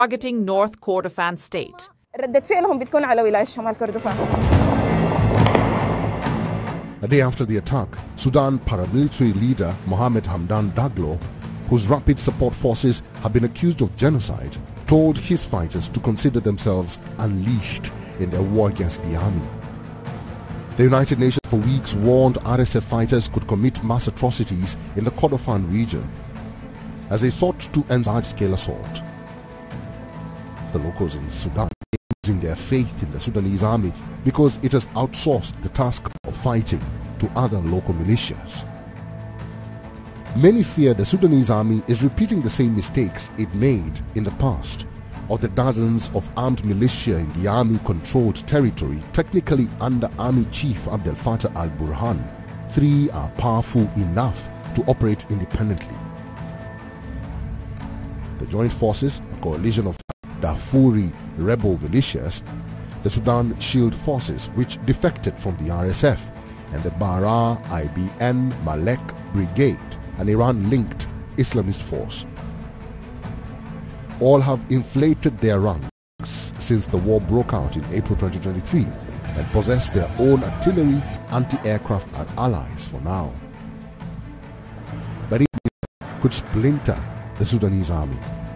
targeting North Kordofan state. ردة فعلهم بتكون على ولاية شمال كردفان. A day after the attack, Sudan paramilitary leader Mohamed Hamdan Daglo, whose rapid support forces have been accused of genocide, told his fighters to consider themselves unleashed in their war against the army. The United Nations for weeks warned RSF fighters could commit mass atrocities in the Kordofan region as they sought to end large-scale assault. The locals in Sudan are losing their faith in the Sudanese army because it has outsourced the task of fighting to other local militias. Many fear the Sudanese army is repeating the same mistakes it made in the past. Of the dozens of armed militia in the army-controlled territory, technically under Army Chief Abdel Fattah al-Burhan, 3 are powerful enough to operate independently. The Joint Forces, a coalition of Darfuri rebel militias, the Sudan Shield Forces, which defected from the RSF, and the Bara IBN Malek Brigade, an Iran-linked Islamist force. All have inflated their ranks since the war broke out in April 2023 and possess their own artillery, anti-aircraft and allies for now. But it could splinter the Sudanese army.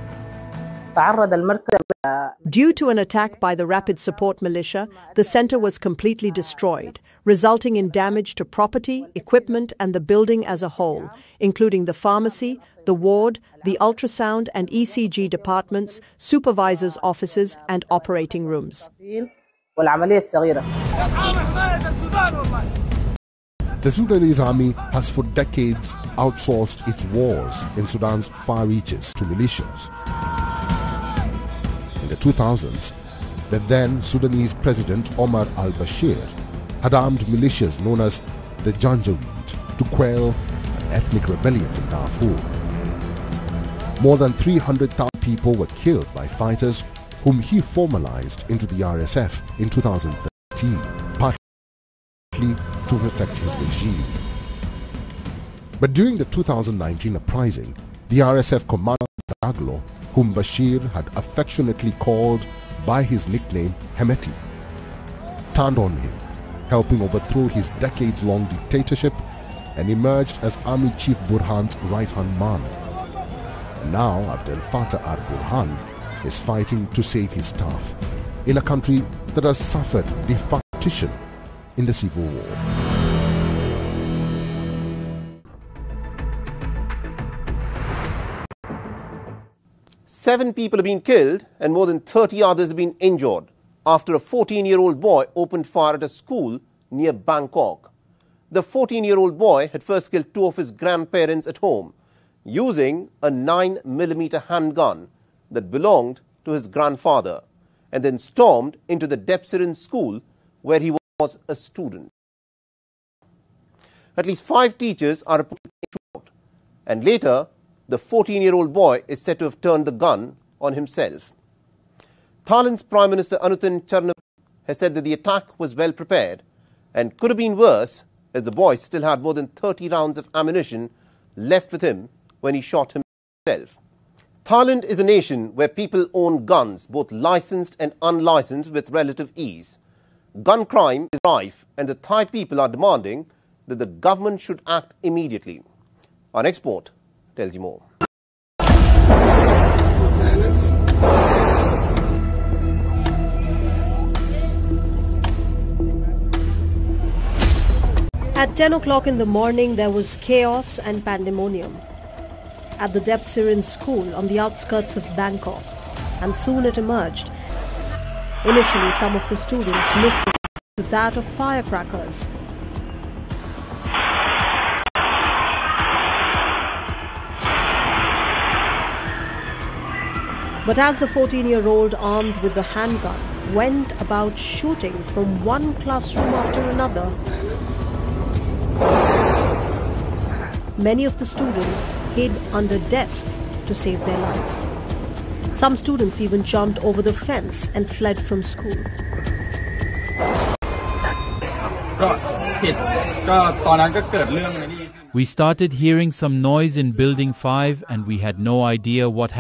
Due to an attack by the Rapid Support Militia, the center was completely destroyed, resulting in damage to property, equipment and the building as a whole, including the pharmacy, the ward, the ultrasound and ECG departments, supervisors' offices and operating rooms. The Sudanese army has for decades outsourced its wars in Sudan's far reaches to militias. In the 2000s, the then Sudanese President Omar al-Bashir had armed militias known as the Janjaweed to quell an ethnic rebellion in Darfur. More than 300,000 people were killed by fighters whom he formalized into the RSF in 2013, partly to protect his regime. But during the 2019 uprising, the RSF commander Daglo, whom Bashir had affectionately called by his nickname Hemeti, turned on him, helping overthrow his decades-long dictatorship, and emerged as Army Chief Burhan's right-hand man. And now Abdel Fattah al-Burhan is fighting to save his staff in a country that has suffered defection in the civil war. Seven people have been killed and more than 30 others have been injured after a 14-year-old boy opened fire at a school near Bangkok. The 14-year-old boy had first killed 2 of his grandparents at home using a 9mm handgun that belonged to his grandfather and then stormed into the Depsirin school where he was a student. At least 5 teachers are reported shot, and later the 14-year-old boy is said to have turned the gun on himself. Thailand's Prime Minister Anutin Charnvirakul has said that the attack was well prepared and could have been worse, as the boy still had more than 30 rounds of ammunition left with him when he shot himself. Thailand is a nation where people own guns, both licensed and unlicensed, with relative ease. Gun crime is rife, and the Thai people are demanding that the government should act immediately. Our next report tells you more. At 10 o'clock in the morning, there was chaos and pandemonium at the Depsirin school on the outskirts of Bangkok, and soon it emerged. Initially, some of the students mistook that of firecrackers. But as the 14-year-old armed with the handgun went about shooting from one classroom after another, many of the students hid under desks to save their lives. Some students even jumped over the fence and fled from school. We started hearing some noise in Building 5 and we had no idea what happened.